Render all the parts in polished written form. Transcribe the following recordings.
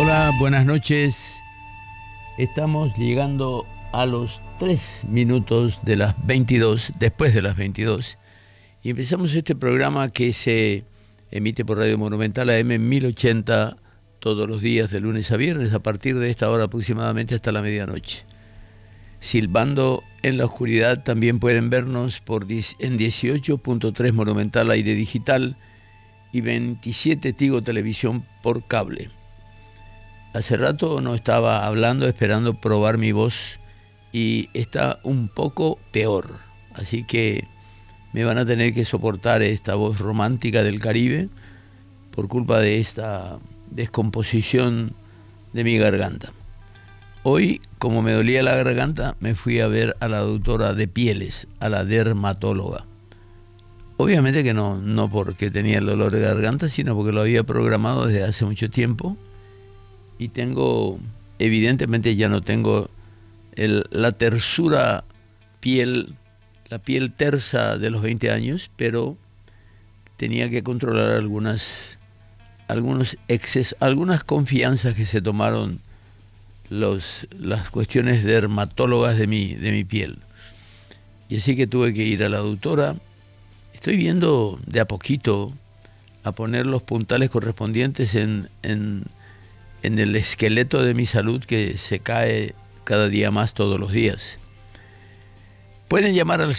Hola, buenas noches. Estamos llegando a los 3 minutos de las 22, después de las 22, y empezamos este programa que se emite por Radio Monumental AM 1080 todos los días de lunes a viernes a partir de esta hora aproximadamente hasta la medianoche. Silbando en la oscuridad también pueden vernos en 18.3 Monumental Aire Digital y 27 Tigo Televisión por cable. Hace rato no estaba hablando, esperando probar mi voz, y está un poco peor. Así que me van a tener que soportar esta voz romántica del Caribe por culpa de esta descomposición de mi garganta. Hoy, como me dolía la garganta, me fui a ver a la doctora de pieles, a la dermatóloga. Obviamente que no porque tenía el dolor de garganta, sino porque lo había programado desde hace mucho tiempo. Y evidentemente ya no tengo la tersura la piel tersa de los 20 años, pero tenía que controlar algunos excesos, algunas confianzas que se tomaron las cuestiones dermatólogas de mi piel. Y así que tuve que ir a la doctora. Estoy viendo de a poquito a poner los puntales correspondientes en el esqueleto de mi salud, que se cae cada día más todos los días. Pueden llamar al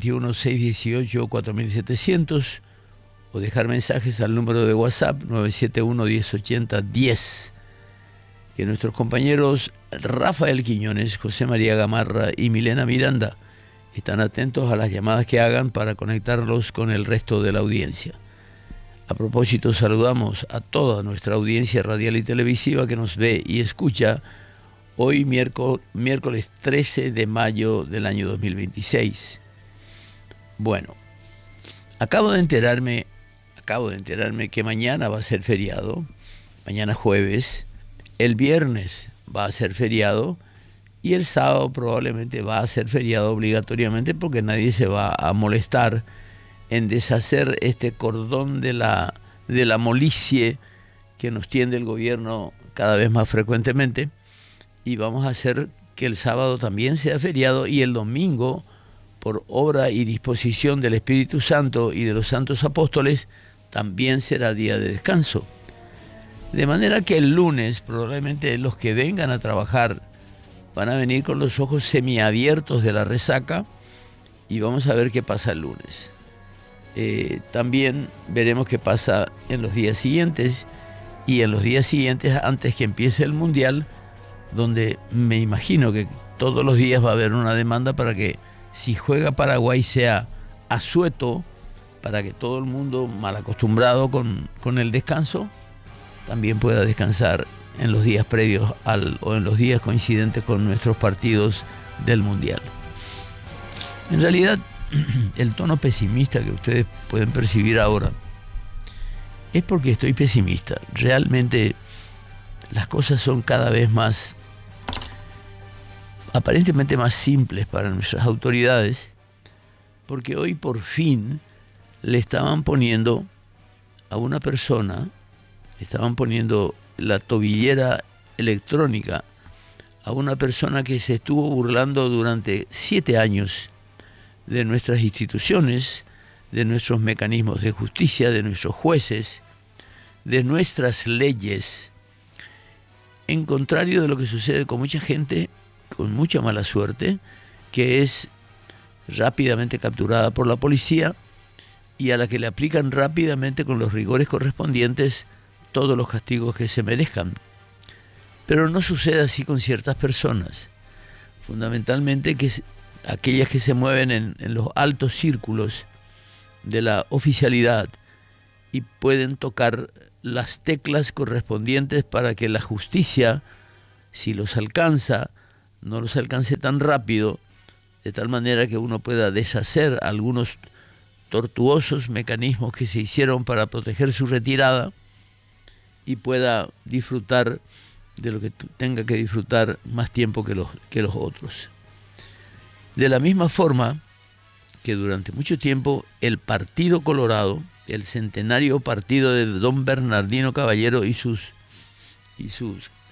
021-618-4700 o dejar mensajes al número de WhatsApp 971-1080-10, que nuestros compañeros Rafael Quiñones, José María Gamarra y Milena Miranda están atentos a las llamadas que hagan para conectarlos con el resto de la audiencia. A propósito, saludamos a toda nuestra audiencia radial y televisiva que nos ve y escucha hoy miércoles 13 de mayo del año 2026. Bueno, acabo de enterarme que mañana va a ser feriado, mañana jueves, el viernes va a ser feriado y el sábado probablemente va a ser feriado obligatoriamente, porque nadie se va a molestar en deshacer este cordón de la molicie que nos tiende el gobierno cada vez más frecuentemente, y vamos a hacer que el sábado también sea feriado y el domingo, por obra y disposición del Espíritu Santo y de los santos apóstoles, también será día de descanso. De manera que el lunes probablemente los que vengan a trabajar van a venir con los ojos semiabiertos de la resaca, y vamos a ver qué pasa el lunes. También veremos qué pasa en los días siguientes, y en los días siguientes antes que empiece el Mundial, donde me imagino que todos los días va a haber una demanda para que, si juega Paraguay, sea asueto, para que todo el mundo mal acostumbrado con el descanso también pueda descansar en los días previos o en los días coincidentes con nuestros partidos del Mundial. En realidad, el tono pesimista que ustedes pueden percibir ahora es porque estoy pesimista. Realmente las cosas son cada vez aparentemente más simples para nuestras autoridades, porque hoy por fin le estaban poniendo a una persona, la tobillera electrónica a una persona que se estuvo burlando durante 7 años de nuestras instituciones, de nuestros mecanismos de justicia, de nuestros jueces, de nuestras leyes, en contrario de lo que sucede con mucha gente con mucha mala suerte, que es rápidamente capturada por la policía y a la que le aplican rápidamente, con los rigores correspondientes, todos los castigos que se merezcan. Pero no sucede así con ciertas personas, fundamentalmente aquellas que se mueven en los altos círculos de la oficialidad y pueden tocar las teclas correspondientes para que la justicia, si los alcanza, no los alcance tan rápido, de tal manera que uno pueda deshacer algunos tortuosos mecanismos que se hicieron para proteger su retirada y pueda disfrutar de lo que tenga que disfrutar más tiempo que los otros. De la misma forma que durante mucho tiempo el Partido Colorado, el centenario partido de don Bernardino Caballero y sus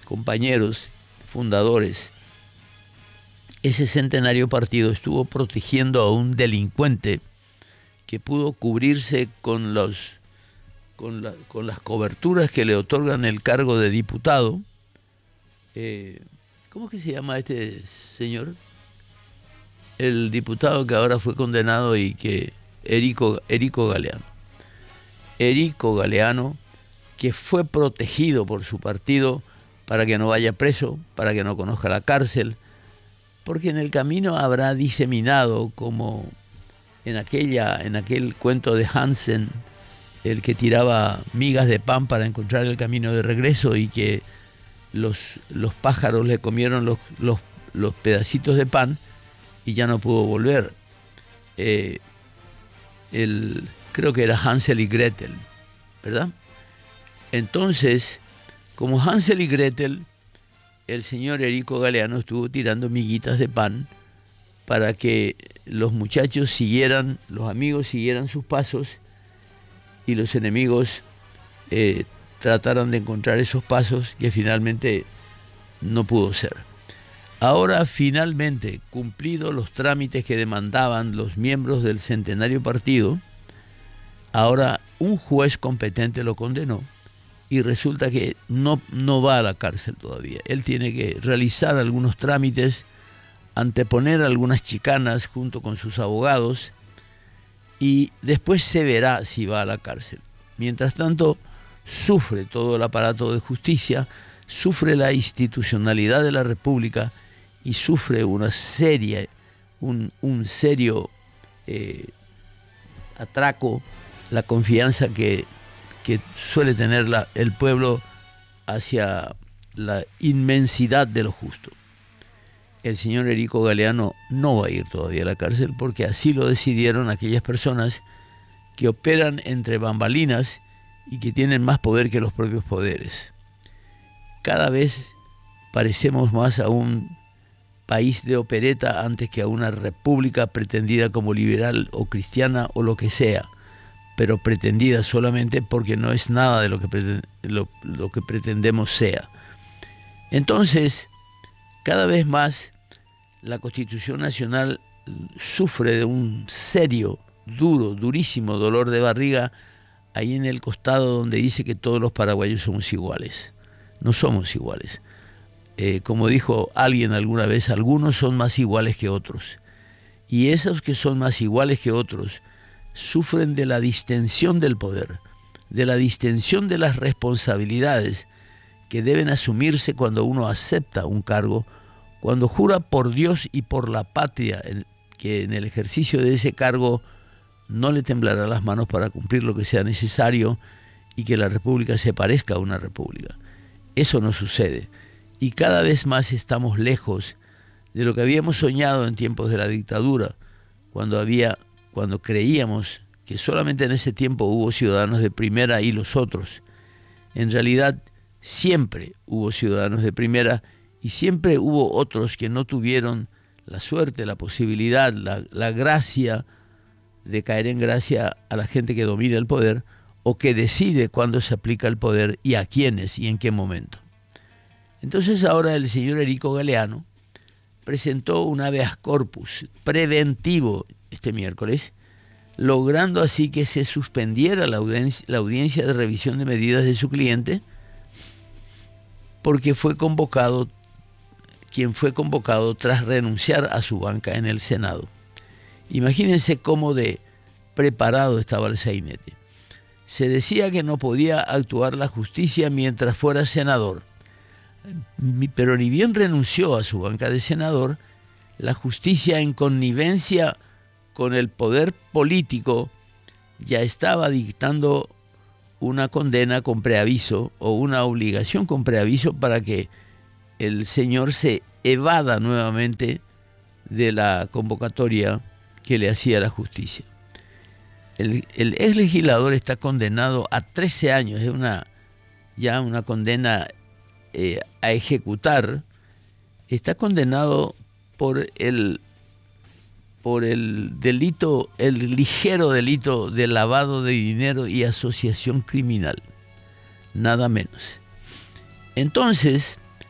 compañeros fundadores, ese centenario partido estuvo protegiendo a un delincuente que pudo cubrirse con las coberturas que le otorgan el cargo de diputado. ¿Cómo es que se llama este señor? El diputado que ahora fue condenado y que Erico Galeano. Erico Galeano, que fue protegido por su partido para que no vaya preso, para que no conozca la cárcel, porque en el camino habrá diseminado, como en aquel cuento de Hansen, el que tiraba migas de pan para encontrar el camino de regreso y que los pájaros le comieron los pedacitos de pan y ya no pudo volver. Creo que era Hansel y Gretel, ¿verdad? Entonces, como Hansel y Gretel, el señor Erico Galeano estuvo tirando miguitas de pan para que los muchachos siguieran, los amigos siguieran sus pasos y los enemigos trataran de encontrar esos pasos, que finalmente no pudo ser. Ahora, finalmente, cumplidos los trámites que demandaban los miembros del centenario partido, ahora un juez competente lo condenó y resulta que no va a la cárcel todavía. Él tiene que realizar algunos trámites, anteponer algunas chicanas junto con sus abogados y después se verá si va a la cárcel. Mientras tanto, sufre todo el aparato de justicia, sufre la institucionalidad de la República y sufre un serio atraco, la confianza que suele tener el pueblo hacia la inmensidad de lo justo. El señor Erico Galeano no va a ir todavía a la cárcel porque así lo decidieron aquellas personas que operan entre bambalinas y que tienen más poder que los propios poderes. Cada vez parecemos más a un país de opereta antes que a una república pretendida como liberal o cristiana o lo que sea, pero pretendida solamente porque no es nada de lo que pretendemos sea. Entonces, cada vez más la Constitución Nacional sufre de un serio, durísimo dolor de barriga ahí en el costado donde dice que todos los paraguayos somos iguales. No somos iguales. Como dijo alguien alguna vez, algunos son más iguales que otros. Y esos que son más iguales que otros sufren de la distensión del poder, de la distensión de las responsabilidades que deben asumirse cuando uno acepta un cargo, cuando jura por Dios y por la patria que en el ejercicio de ese cargo no le temblará las manos para cumplir lo que sea necesario y que la república se parezca a una república. Eso no sucede. Y cada vez más estamos lejos de lo que habíamos soñado en tiempos de la dictadura, cuando creíamos que solamente en ese tiempo hubo ciudadanos de primera y los otros. En realidad, siempre hubo ciudadanos de primera y siempre hubo otros que no tuvieron la suerte, la posibilidad, la gracia de caer en gracia a la gente que domina el poder o que decide cuándo se aplica el poder y a quiénes y en qué momento. Entonces ahora el señor Erico Galeano presentó un habeas corpus preventivo este miércoles, logrando así que se suspendiera la audiencia de revisión de medidas de su cliente, porque quien fue convocado tras renunciar a su banca en el Senado. Imagínense cómo de preparado estaba el sainete. Se decía que no podía actuar la justicia mientras fuera senador, pero ni bien renunció a su banca de senador, la justicia, en connivencia con el poder político, ya estaba dictando una condena con preaviso o una obligación con preaviso para que el señor se evada nuevamente de la convocatoria que le hacía la justicia. El ex legislador está condenado a 13 años, es ya una condena a ejecutar. Está condenado por el delito, el ligero delito de lavado de dinero y asociación criminal, nada menos. Entonces,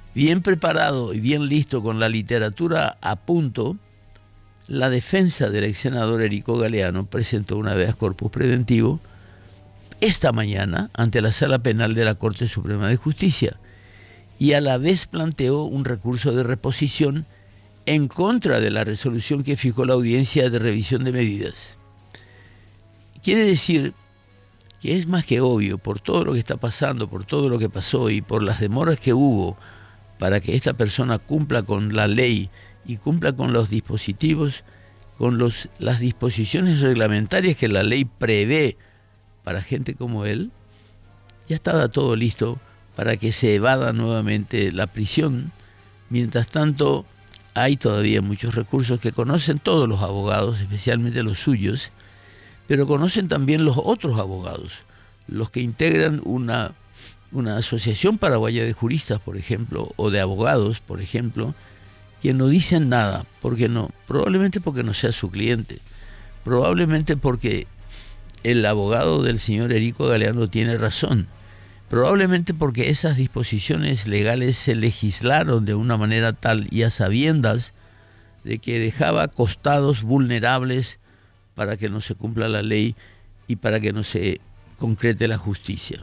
Bien preparado y bien listo con la literatura a punto, la defensa del ex senador Erico Galeano presentó un habeas corpus preventivo esta mañana ante la Sala Penal de la Corte Suprema de Justicia y a la vez planteó un recurso de reposición en contra de la resolución que fijó la audiencia de revisión de medidas. Quiere decir que es más que obvio, por todo lo que está pasando, por todo lo que pasó y por las demoras que hubo para que esta persona cumpla con la ley y cumpla con los dispositivos, con las disposiciones reglamentarias que la ley prevé para gente como él, ya estaba todo listo para que se evada nuevamente la prisión. Mientras tanto, hay todavía muchos recursos que conocen todos los abogados, especialmente los suyos, pero conocen también los otros abogados, los que integran una asociación paraguaya de juristas, por ejemplo, o de abogados, por ejemplo, que no dicen nada, probablemente porque no sea su cliente, probablemente porque el abogado del señor Erico Galeano tiene razón, probablemente porque esas disposiciones legales se legislaron de una manera tal y a sabiendas de que dejaba costados vulnerables para que no se cumpla la ley y para que no se concrete la justicia.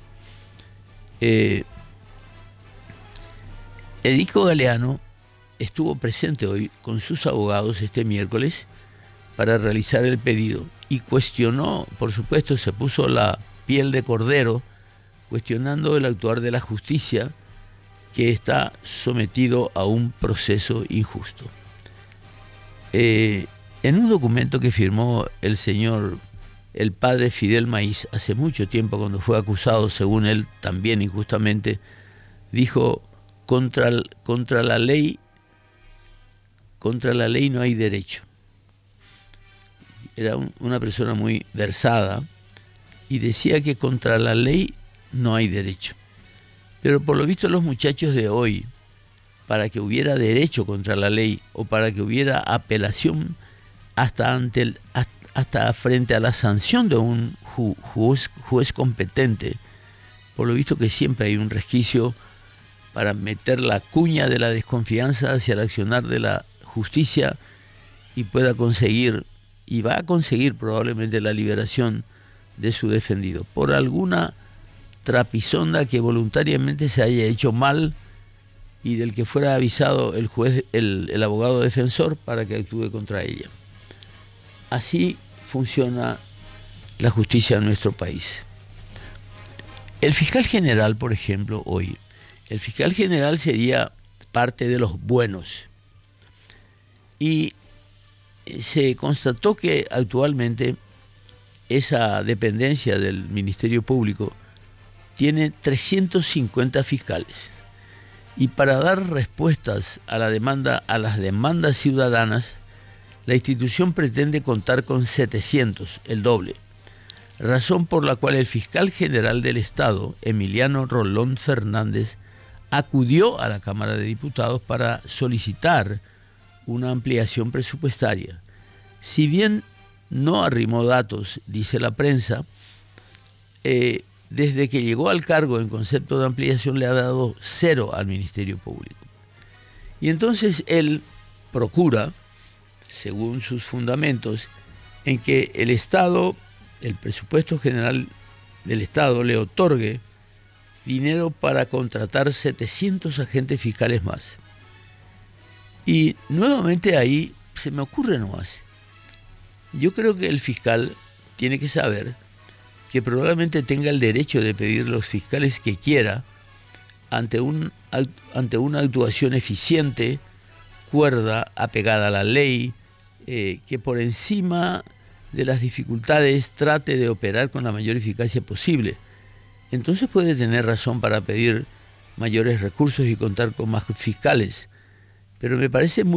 Erico Galeano estuvo presente hoy con sus abogados este miércoles para realizar el pedido y cuestionó, por supuesto, se puso la piel de cordero, cuestionando el actuar de la justicia que está sometido a un proceso injusto. En un documento que firmó el padre Fidel Maíz hace mucho tiempo, cuando fue acusado, según él, también injustamente, dijo: contra la ley no hay derecho. Era una persona muy versada y decía que contra la ley no hay derecho. Pero por lo visto los muchachos de hoy, para que hubiera derecho contra la ley o para que hubiera apelación hasta frente a la sanción de un juez competente, por lo visto que siempre hay un resquicio para meter la cuña de la desconfianza hacia el accionar de la justicia y pueda conseguir, y va a conseguir probablemente, la liberación de su defendido por alguna trapisonda que voluntariamente se haya hecho mal y del que fuera avisado el juez, el abogado defensor, para que actúe contra ella. Así funciona la justicia en nuestro país. El fiscal general, por ejemplo, hoy, el fiscal general sería parte de los buenos. Y se constató que actualmente esa dependencia del Ministerio Público tiene 350 fiscales. Y para dar respuestas a las demandas ciudadanas, la institución pretende contar con 700, el doble. Razón por la cual el fiscal general del Estado, Emiliano Rolón Fernández, acudió a la Cámara de Diputados para solicitar una ampliación presupuestaria. Si bien no arrimó datos, dice la prensa, desde que llegó al cargo en concepto de ampliación le ha dado 0 al Ministerio Público. Y entonces él procura, según sus fundamentos, en que el Estado, el presupuesto general del Estado, le otorgue dinero para contratar 700 agentes fiscales más. Y nuevamente ahí se me ocurre nomás. Yo creo que el fiscal tiene que saber que probablemente tenga el derecho de pedir los fiscales que quiera ante una actuación eficiente, cuerda, apegada a la ley, que por encima de las dificultades trate de operar con la mayor eficacia posible. Entonces puede tener razón para pedir mayores recursos y contar con más fiscales. Pero me parece muy